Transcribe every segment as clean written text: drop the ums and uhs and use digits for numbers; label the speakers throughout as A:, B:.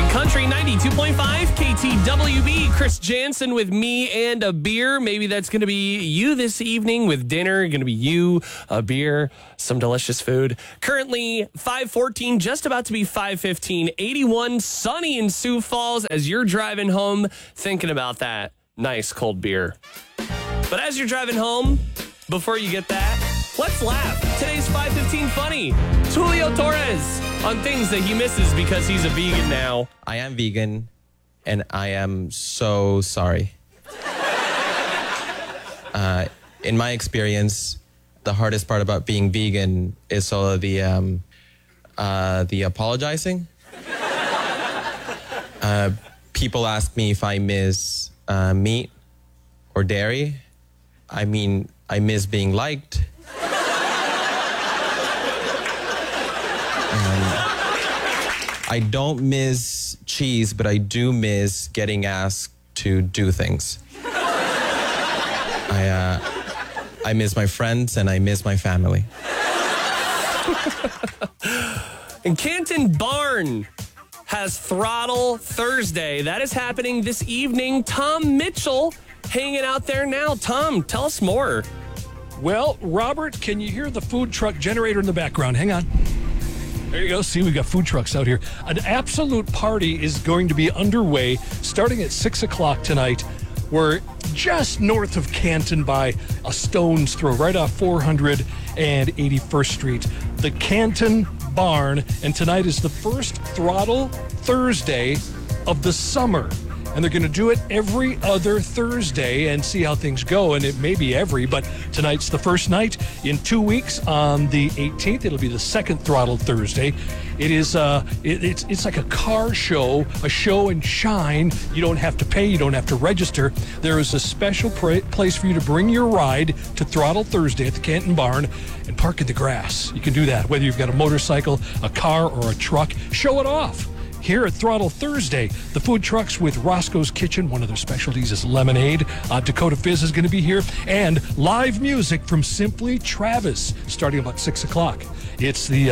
A: Country 92.5 KTWB. Chris Jansen with me and a beer. Maybe that's going to be you this evening with dinner. Going to be you, a beer, some delicious food. Currently 5:14, just about to be 5:15. 81, sunny in Sioux Falls as you're driving home thinking about that nice cold beer. But as you're driving home, before you get that, let's laugh. Today's 5:15 funny. It's Julio Torres on things that he misses because he's a vegan now.
B: I am vegan, and I am so sorry. In my experience, the hardest part about being vegan is sort of the apologizing. People ask me if I miss meat or dairy. I mean, I miss being liked. I don't miss cheese, but I do miss getting asked to do things. I miss my friends and I miss my family.
A: And Canton Barn has Throttle Thursday. That is happening this evening. Tom Mitchell hanging out there now. Tom, tell us more.
C: Well, Robert, can you hear the food truck generator in the background? Hang on. There you go. See, we've got food trucks out here. An absolute party is going to be underway starting at 6 o'clock tonight. We're just north of Canton by a stone's throw, right off 481st Street. The Canton Barn, and tonight is the first Throttle Thursday of the summer. And they're going to do it every other Thursday and see how things go. And it may be every, but tonight's the first night. In 2 weeks, on the 18th, it'll be the second Throttle Thursday. It is it's like a car show, a show and shine. You don't have to pay, you don't have to register. There is a special place for you to bring your ride to Throttle Thursday at the Canton Barn and park in the grass. You can do that, whether you've got a motorcycle, a car, or a truck. Show it off. Here at Throttle Thursday, the food trucks with Roscoe's Kitchen, one of their specialties is lemonade. Dakota Fizz is going to be here. And live music from Simply Travis, starting about 6 o'clock. It's the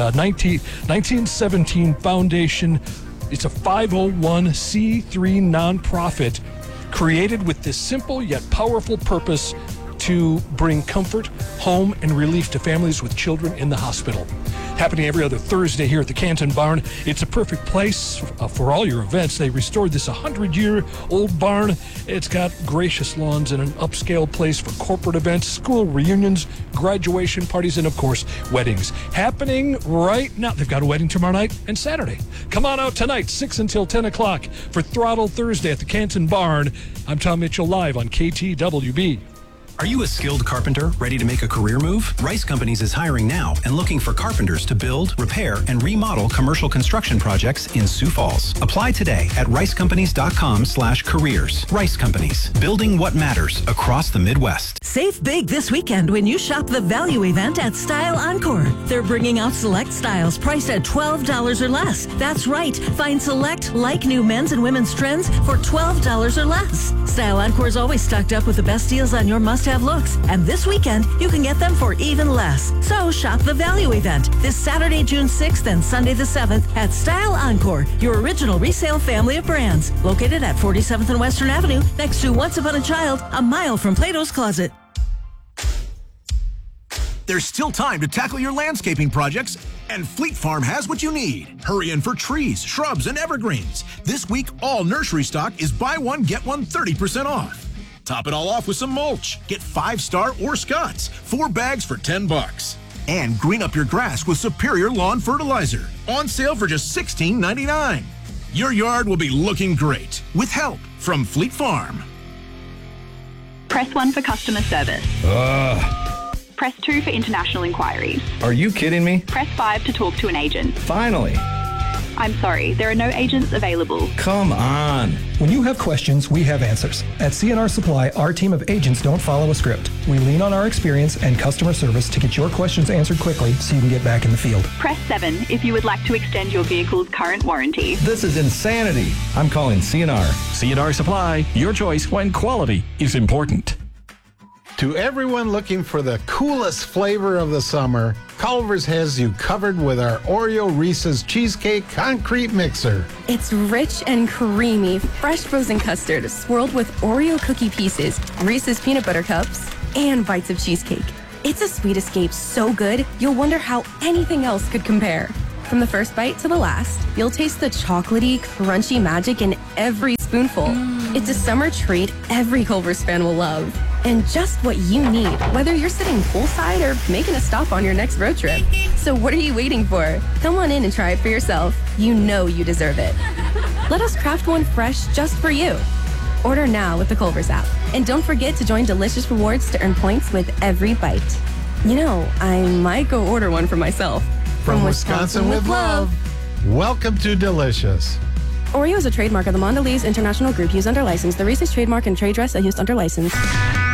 C: 1917 Foundation. It's a 501c3 nonprofit created with this simple yet powerful purpose to bring comfort, home, and relief to families with children in the hospital. Happening every other Thursday here at the Canton Barn. It's a perfect place for all your events. They restored this 100-year-old barn. It's got gracious lawns and an upscale place for corporate events, school reunions, graduation parties, and, of course, weddings. Happening right now. They've got a wedding tomorrow night and Saturday. Come on out tonight, 6 until 10 o'clock for Throttle Thursday at the Canton Barn. I'm Tom Mitchell, live on KTWB.
D: Are you a skilled carpenter ready to make a career move? Rice Companies is hiring now and looking for carpenters to build, repair, and remodel commercial construction projects in Sioux Falls. Apply today at ricecompanies.com/careers. Rice Companies, building what matters across the Midwest.
E: Save big this weekend when you shop the value event at Style Encore. They're bringing out select styles priced at $12 or less. That's right. Find select, like new men's and women's trends for $12 or less. Style Encore is always stocked up with the best deals on your must-have looks. And this weekend, you can get them for even less. So shop the value event this Saturday, June 6th and Sunday the 7th at Style Encore, your original resale family of brands. Located at 47th and Western Avenue, next to Once Upon a Child, a mile from Plato's Closet.
F: There's still time to tackle your landscaping projects, and Fleet Farm has what you need. Hurry in for trees, shrubs, and evergreens. This week, all nursery stock is buy one, get one 30% off. Top it all off with some mulch. Get 5-star or Scott's, 4 bags for $10. And green up your grass with Superior Lawn Fertilizer. On sale for just $16.99. Your yard will be looking great with help from Fleet Farm.
G: Press 1 for customer service. Press 2 for international inquiries.
H: Are you kidding me?
G: Press 5 to talk to an agent.
H: Finally.
G: I'm sorry, there are no agents available.
H: Come on.
I: When you have questions, we have answers. At C&R Supply, our team of agents don't follow a script. We lean on our experience and customer service to get your questions answered quickly so you can get back in the field.
G: Press 7 if you would like to extend your vehicle's current warranty.
H: This is insanity. I'm calling C&R.
C: C&R Supply, your choice when quality is important.
J: To everyone looking for the coolest flavor of the summer, Culver's has you covered with our Oreo Reese's Cheesecake Concrete Mixer.
K: It's rich and creamy, fresh frozen custard swirled with Oreo cookie pieces, Reese's peanut butter cups, and bites of cheesecake. It's a sweet escape so good, you'll wonder how anything else could compare. From the first bite to the last, you'll taste the chocolatey, crunchy magic in every spoonful. It's a summer treat every Culver's fan will love. And just what you need, whether you're sitting poolside or making a stop on your next road trip. So what are you waiting for? Come on in and try it for yourself. You know you deserve it. Let us craft one fresh just for you. Order now with the Culver's app. And don't forget to join Delicious Rewards to earn points with every bite. You know, I might go order one for myself.
J: From Wisconsin with love. Welcome to Delicious.
K: Oreo is a trademark of the Mondelez International Group used under license. The Reese's trademark and trade dress are used under license.